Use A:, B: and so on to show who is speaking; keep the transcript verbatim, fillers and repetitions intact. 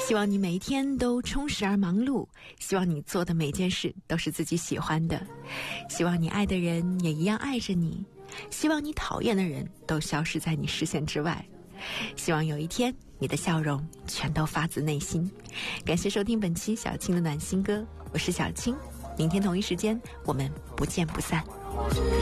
A: 希望你每一天都充实而忙碌，希望你做的每件事都是自己喜欢的，希望你爱的人也一样爱着你，希望你讨厌的人都消失在你视线之外，希望有一天你的笑容全都发自内心。感谢收听本期小青的暖心歌，我是小青，明天同一时间我们不见不散。